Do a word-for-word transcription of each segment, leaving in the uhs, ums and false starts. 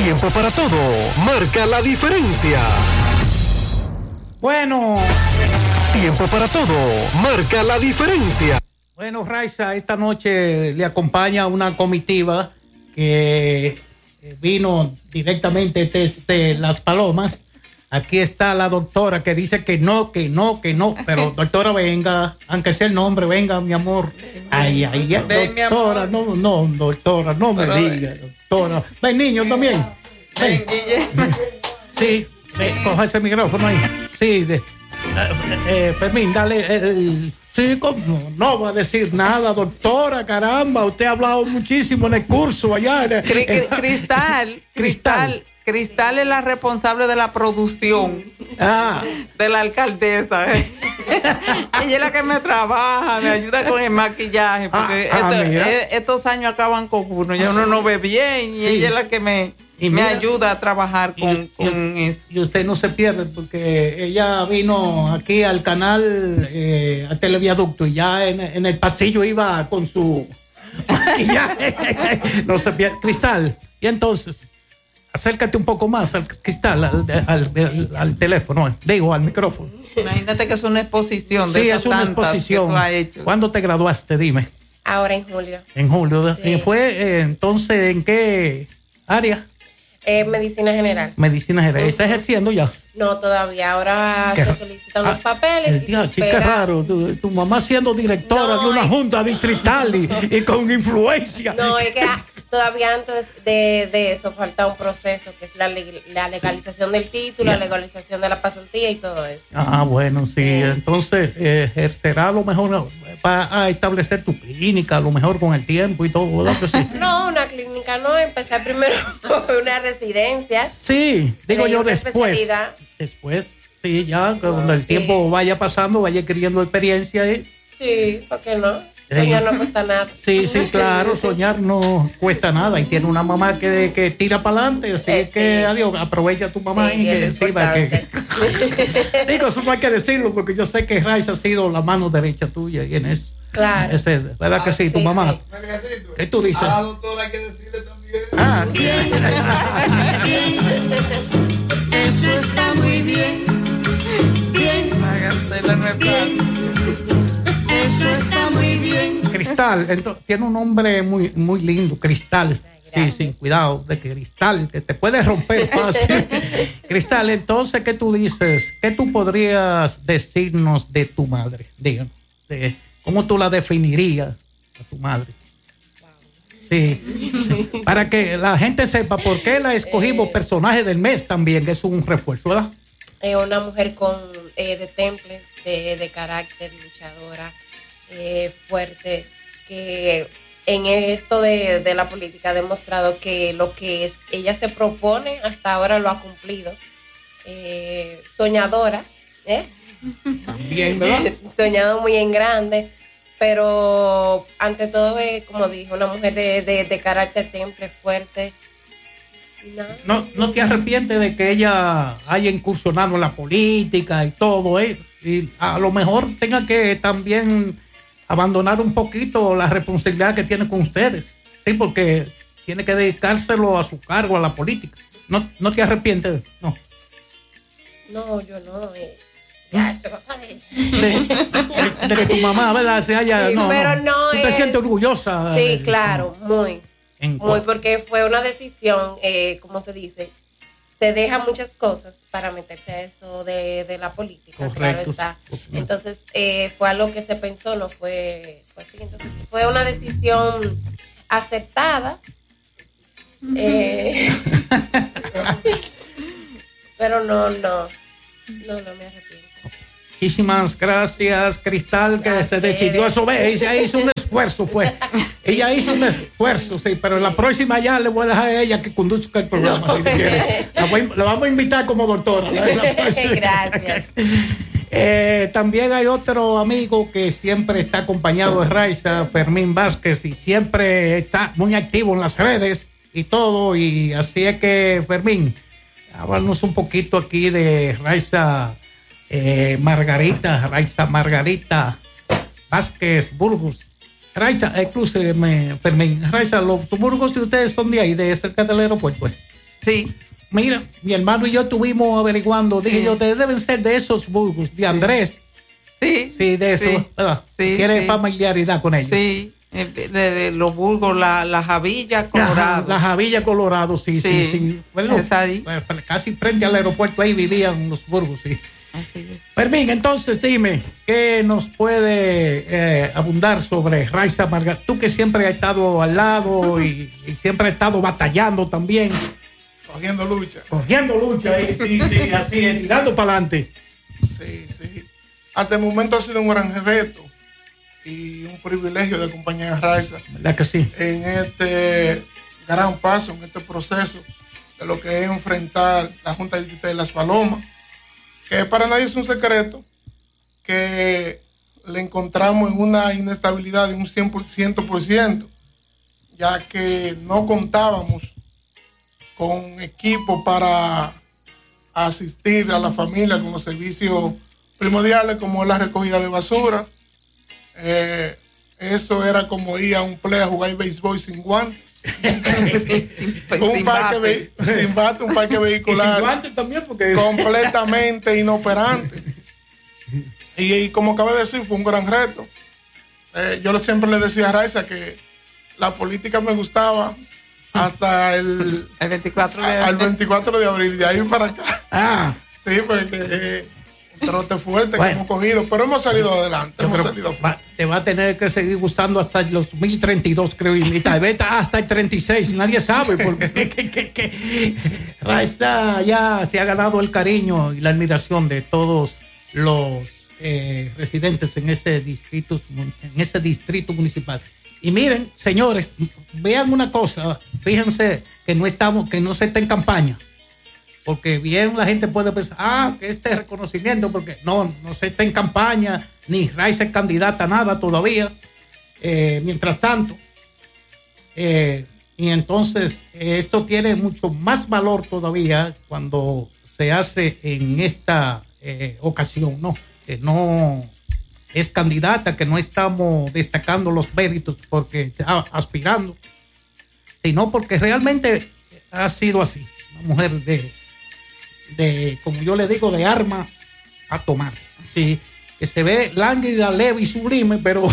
Tiempo para todo. Marca la diferencia. Bueno. Tiempo para todo. Marca la diferencia. Bueno, Raiza, esta noche le acompaña una comitiva que vino directamente desde Las Palomas. Aquí está la doctora que dice que no, que no, que no. Pero doctora, venga, aunque sea el nombre, venga, mi amor. Ay, ay, ay, Ven, doctora, no, no, doctora, no me diga, doctora. Ven, niño, también. Ven. Sí, ven, coja ese micrófono ahí. Sí, de, eh, eh, Fermín, dale. Eh, sí, no, no va a decir nada, doctora, caramba. Usted ha hablado muchísimo en el curso allá. En, Cri- en, Cristal, Cristal, Cristal es la responsable de la producción ah. de la alcaldesa. Ella es la que me trabaja, me ayuda con el maquillaje, porque ah, ah, esto, mira. eh, estos años acaban con uno, ya uno no ve bien y Sí. ella es la que me, Y me mira, ayuda a trabajar con, y, con y, eso. y usted no se pierde porque ella vino aquí al canal, eh, a Televiaducto, y ya en, en el pasillo iba con su maquillaje. No se pierde. Cristal, y entonces acércate un poco más al Cristal, al, al, al, al teléfono, digo, al micrófono. Imagínate que es una exposición de Sí, esas es una tantas exposición. que tú has hecho. ¿Cuándo te graduaste? Dime. Ahora en julio. En julio. Sí. ¿Y fue eh, entonces en qué área? Eh, medicina general. Medicina general. ¿Está ejerciendo ya? No, todavía. Ahora ¿Qué? se solicitan los Ah, papeles. El y se día, chica, espera. raro. Tu, tu mamá siendo directora No, de una es- junta distrital y, y con influencia. No, es que ah, todavía antes de, de eso falta un proceso que es la, leg- la legalización del título, Ya. la legalización de la pasantía y todo eso. Ah, bueno, sí. Entonces, eh, ejercerá a lo mejor, va a establecer tu clínica, a lo mejor con el tiempo y todo, ¿verdad que sí? No, una clínica no, empezar primero por una residencia. Sí, digo Leí yo una después. especialidad. Después, sí, ya, cuando el sí. tiempo vaya pasando, vaya adquiriendo experiencia. ¿eh? Sí, ¿por qué no? Soñar no cuesta nada. Sí, sí, claro, soñar no cuesta nada. Y tiene una mamá que, que tira para adelante. Así Eh, es que, sí. adiós, aprovecha a tu mamá. Sí, y que, es sí, para que- importante. digo, eso no hay que decirlo, porque yo sé que Raiza ha sido la mano derecha tuya y en eso. Claro. Ese, ¿verdad que sí, tu Sí, mamá? sí. ¿Qué tú dices? A la doctora hay que decirle también. Ah, Eso está muy bien, bien, Hágasela nuestra. eso está muy bien. Cristal, ento- tiene un nombre muy, muy lindo, Cristal. Sí, sí, cuidado, de que Cristal, que te puede romper fácil. Cristal, entonces, ¿qué tú dices? ¿Qué tú podrías decirnos de tu madre? Díganos, de- ¿cómo tú la definirías a tu madre? Sí, sí, para que la gente sepa por qué la escogimos personaje del mes también, que es un refuerzo, ¿verdad? Eh, una mujer con eh, de temple, de, de carácter, luchadora, eh, fuerte, que en esto de, de la política ha demostrado que lo que es, ella se propone hasta ahora lo ha cumplido. Eh, soñadora, ¿eh? También, ¿verdad? Soñado muy en grande, pero ante todo, eh, como dije, una mujer de, de, de carácter temple, fuerte. Y nada. No, no te arrepientes de que ella haya incursionado en la política y todo, ¿eh? Y a lo mejor tenga que también abandonar un poquito la responsabilidad que tiene con ustedes, ¿sí? Porque tiene que dedicárselo a su cargo, a la política. No, no te arrepientes, no. No, yo no. Eh. Ya, eso es cosa de ella. De, de que tu mamá, ¿verdad? Se haya, Sí, no, pero no ¿Tú te es- sientes orgullosa? Sí, de- claro, muy. en- Muy, porque fue una decisión, eh, ¿cómo se dice? Se deja muchas cosas para meterse a eso de, de la política, claro Correcto. está. Entonces, eh, fue algo que se pensó, no fue, fue así. Entonces, fue una decisión aceptada. Eh, pero no, no, no, no me arrepiento. Muchísimas gracias, Cristal, que se decidió eso. Ve, ella hizo un esfuerzo, pues. Ella hizo un esfuerzo, sí, pero la próxima ya le voy a dejar a ella que conduzca el programa. No. Si quiere. La, voy- la vamos a invitar como doctora. La- la próxima. Gracias. Eh, también hay otro amigo que siempre está acompañado de Raiza, Fermín Vázquez, y siempre está muy activo en las redes y todo. Y así es que, Fermín, háblanos un poquito aquí de Raiza. Eh, Margarita, Raiza Margarita Vázquez Burgos. Raiza, excúseme, Fermín. Raiza, los Burgos de ustedes son de ahí, de cerca del aeropuerto. Pues. Sí. Mira, mi hermano y yo estuvimos averiguando, dije Sí. yo, de- deben ser de esos burgos, de Andrés. Sí. Sí, de eso. Sí. ¿Verdad? Sí, Tiene sí. familiaridad con ellos. Sí, eh, de, de los Burgos, la, la Javilla, La, Colorado. la Javilla Colorado, sí, sí, Sí. sí. Bueno, Es ahí. pues, casi frente al aeropuerto ahí vivían los burgos, sí. Así es. Fermín, entonces dime, ¿qué nos puede eh, abundar sobre Raiza Margarita? Tú que siempre has estado al lado y, y siempre has estado batallando también, Cogiendo lucha. cogiendo lucha ahí, sí, sí, así, eh, tirando para adelante. Sí, sí. Hasta el momento ha sido un gran reto y un privilegio de acompañar a Raiza ¿Verdad que sí? en este gran paso, en este proceso de lo que es enfrentar la Junta Distrital de Las Palomas, que para nadie es un secreto que le encontramos en una inestabilidad de un cien por ciento, ya que no contábamos con equipo para asistir a la familia con los servicios primordiales como la recogida de basura. Eh, eso era como ir a un play a jugar béisbol sin guantes. Sin- un sin parque bate. ve- sin bate, un parque Y sin vehicular guantes también, porque... completamente inoperante. Y, y como acabo de decir, fue un gran reto. Eh, yo siempre le decía a Raiza que la política me gustaba hasta el, El veinticuatro de al veinticuatro de abril, de ahí para acá. Ah, Sí, porque eh, un trote fuerte Bueno. que hemos cogido, pero hemos salido adelante. yo Hemos creo salido que va- te va a tener que seguir gustando hasta el dos mil treinta y dos, creo, y tal vez hasta el treinta y seis, nadie sabe, porque que, que, que Raiza ya se ha ganado el cariño y la admiración de todos los eh, residentes en ese distrito, en ese distrito municipal. Y miren, señores, vean una cosa, fíjense que no estamos, que no se está en campaña. Porque bien la gente puede pensar, ah, que este reconocimiento, porque no, no se está en campaña, ni Raiza es candidata a nada todavía. Eh, mientras tanto, eh, y entonces eh, esto tiene mucho más valor todavía cuando se hace en esta eh, ocasión, ¿no? Que no es candidata, que no estamos destacando los méritos porque está aspirando, sino porque realmente ha sido así, una mujer de de, como yo le digo, de arma a tomar. Sí, que se ve lánguida, leve y sublime, pero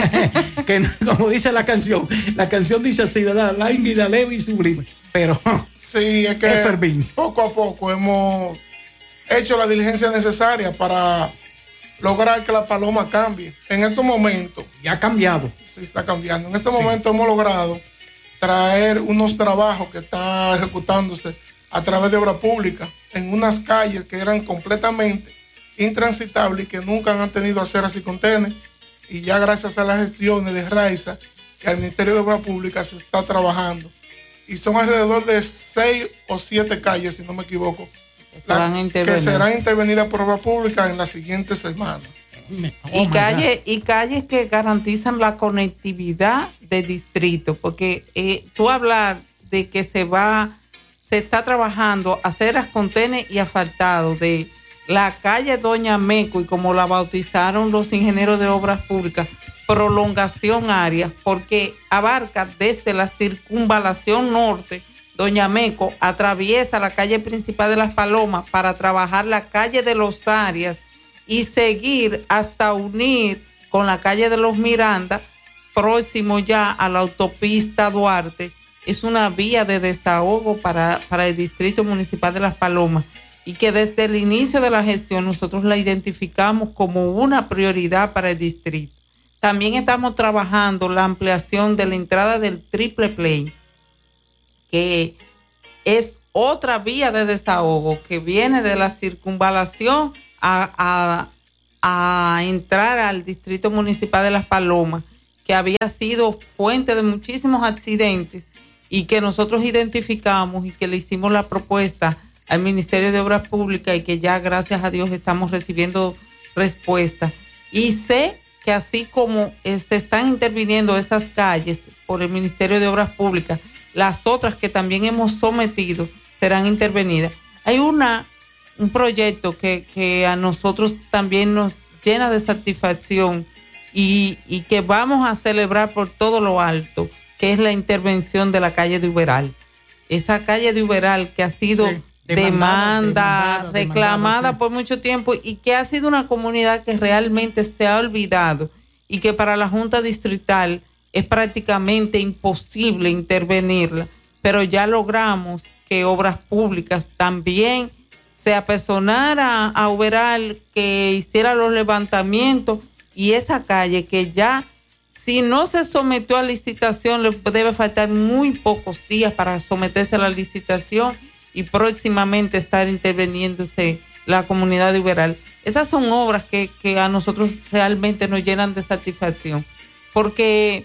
que no, como dice la canción, la canción dice así, ¿verdad? Lánguida, leve y sublime, pero Sí, es que Es Fermín. poco a poco hemos hecho la diligencia necesaria para lograr que la paloma cambie. En estos momentos, ya ha cambiado. sí está cambiando. En este Sí. momento hemos logrado traer unos trabajos que están ejecutándose a través de obra pública en unas calles que eran completamente intransitables y que nunca han tenido aceras y contenes. Y ya gracias a las gestiones de Raiza y al Ministerio de Obra Pública se está trabajando. Y son alrededor de seis o siete calles, si no me equivoco, Estarán la- que intervenidas. serán intervenidas por obra pública en las siguientes semanas. Oh, Y my calles y calles que garantizan la conectividad del distrito, porque eh, tú hablar de que se va, se está trabajando aceras, contenes y asfaltado de la calle Doña Meco, y como la bautizaron los ingenieros de obras públicas, prolongación área, porque abarca desde la circunvalación norte, Doña Meco, atraviesa la calle principal de Las Palomas para trabajar la calle de los Arias y seguir hasta unir con la calle de los Miranda, próximo ya a la autopista Duarte. Es una vía de desahogo para, para el Distrito Municipal de Las Palomas, y que desde el inicio de la gestión nosotros la identificamos como una prioridad para el distrito. También estamos trabajando la ampliación de la entrada del Triple Play, que es otra vía de desahogo que viene de la circunvalación a, a, a entrar al Distrito Municipal de Las Palomas, que había sido fuente de muchísimos accidentes y que nosotros identificamos y que le hicimos la propuesta al Ministerio de Obras Públicas y que ya gracias a Dios estamos recibiendo respuesta. Y sé que así como eh, se están interviniendo esas calles por el Ministerio de Obras Públicas, las otras que también hemos sometido serán intervenidas. Hay una un proyecto que, que a nosotros también nos llena de satisfacción y, y que vamos a celebrar por todo lo alto, que es la intervención de la calle de Uberal. esa calle de Uberal que ha sido Sí, demanda, demandada, demandada, reclamada demandada, sí. por mucho tiempo y que ha sido una comunidad que realmente se ha olvidado y que para la Junta Distrital es prácticamente imposible intervenirla, pero ya logramos que Obras Públicas también se apersonara a Uberal, que hiciera los levantamientos y esa calle que ya, si no se sometió a licitación, le debe faltar muy pocos días para someterse a la licitación y próximamente estar interviniéndose la comunidad de Uberal. Esas son obras que, que a nosotros realmente nos llenan de satisfacción, porque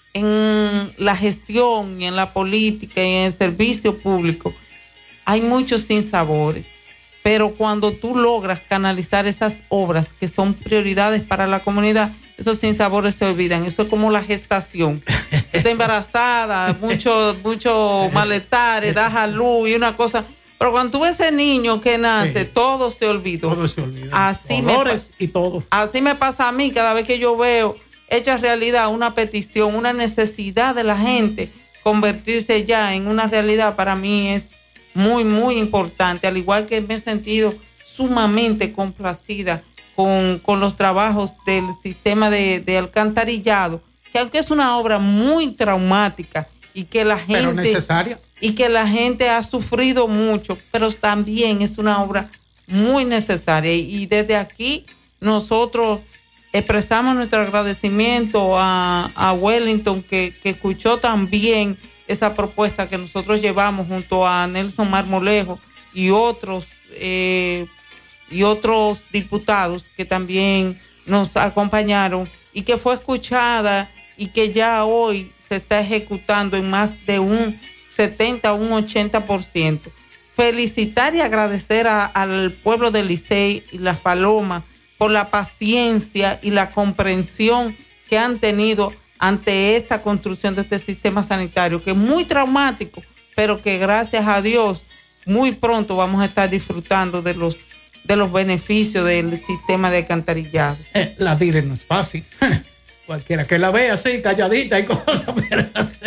en la gestión y en la política y en el servicio público hay muchos sinsabores, pero cuando tú logras canalizar esas obras que son prioridades para la comunidad, esos sinsabores se olvidan. Eso es como la gestación. Está embarazada, mucho, mucho malestar, da a luz y una cosa. Pero cuando tú ves ese niño que nace, sí, todo se olvidó. Todo se olvida. Así me, y todo. Así me pasa a mí cada vez que yo veo hecha realidad una petición, una necesidad de la gente, convertirse ya en una realidad, para mí es muy, muy importante. Al igual que me he sentido sumamente complacida con, con los trabajos del sistema de, de alcantarillado, que aunque es una obra muy traumática y que la gente, pero necesaria, y que la gente ha sufrido mucho, pero también es una obra muy necesaria. Y desde aquí nosotros expresamos nuestro agradecimiento a, a Wellington, que, que escuchó también esa propuesta que nosotros llevamos junto a Nelson Marmolejo y otros eh, y otros diputados que también nos acompañaron y que fue escuchada y que ya hoy se está ejecutando en más de un setenta, un ochenta por ciento. Felicitar y agradecer a, al pueblo de Licey y Las Palomas por la paciencia y la comprensión que han tenido ante esta construcción de este sistema sanitario, que es muy traumático, pero que gracias a Dios muy pronto vamos a estar disfrutando de los de los beneficios del sistema de alcantarillado. Eh, la dire no es fácil. Cualquiera que la vea así, calladita y cosas, pero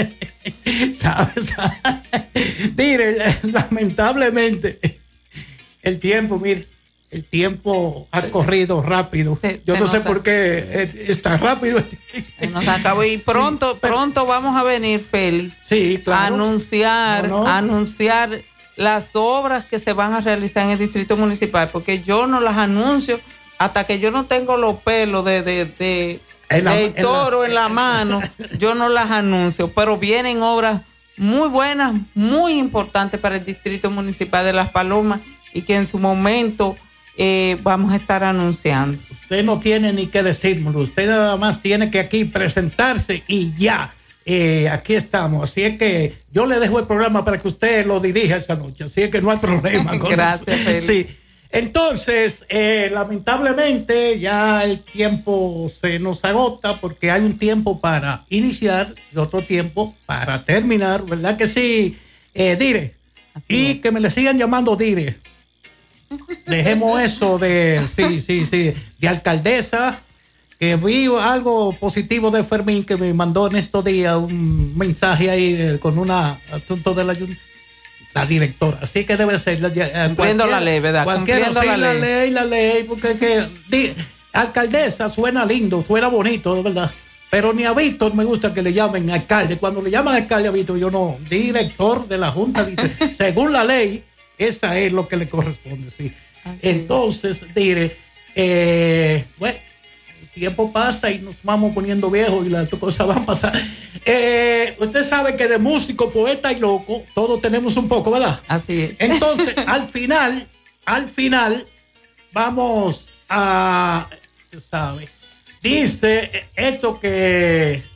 ¿sabes? Dire, lamentablemente, el tiempo, mire, el tiempo ha corrido rápido. Se, Yo se no sé por ha... qué está rápido. Se nos acabó y pronto, sí, pero... pronto vamos a venir, Félix, sí, claro, a anunciar, no, no. A anunciar las obras que se van a realizar en el distrito municipal, porque yo no las anuncio hasta que yo no tengo los pelos de, de, de, en la, de toro en la, en la mano, yo no las anuncio, pero vienen obras muy buenas, muy importantes para el distrito municipal de Las Palomas y que en su momento eh, vamos a estar anunciando. Usted no tiene ni que decírmelo, usted nada más tiene que aquí presentarse y ya. Eh, aquí estamos, así es que yo le dejo el programa para que usted lo dirija esa noche, así es que no hay problema con Gracias, eso. Sí. Entonces, eh, lamentablemente ya el tiempo se nos agota porque hay un tiempo para iniciar y otro tiempo para terminar, ¿verdad que sí? Eh, Dire, así y es. Que me le sigan llamando Dire. Dejemos eso de, sí, sí, sí, de alcaldesa. Que vi algo positivo de Fermín que me mandó en estos días un mensaje ahí eh, con un asunto de la, la directora. Así que debe ser. Eh, Cumpliendo la ley, ¿verdad? Cumpliendo sí, la, la ley. ley, la ley, porque que, di, alcaldesa suena lindo, suena bonito, de verdad. Pero ni a Víctor me gusta que le llamen alcalde. Cuando le llaman alcalde a Víctor, yo no, director de la Junta. Según la ley, esa es lo que le corresponde, sí. Okay. Entonces, dire, eh, bueno. Tiempo pasa y nos vamos poniendo viejos y las cosas van a pasar. Eh, usted sabe que de músico, poeta y loco, todos tenemos un poco, ¿verdad? Así es. Entonces, al final, al final, vamos a, usted sabe, dice esto que